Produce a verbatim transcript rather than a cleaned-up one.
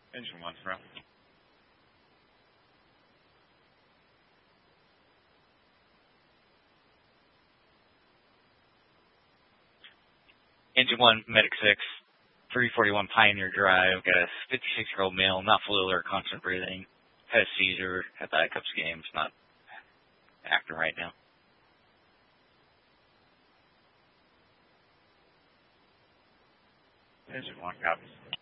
Engine one, bro. Engine one, Medic six, three forty-one Pioneer Drive. Got a fifty-six-year-old male, not fully alert, constant breathing. Had a seizure, had the Icups games, not acting right now. Engine one, copies.